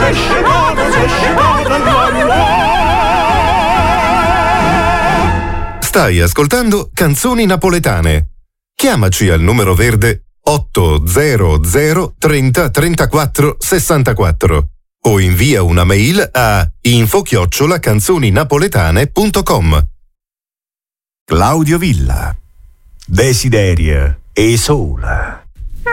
Stai ascoltando Canzoni Napoletane. Chiamaci al numero verde 800 30 34 64 o invia una mail a info@canzoninapoletane.com. Claudio Villa, Desideria e Sola.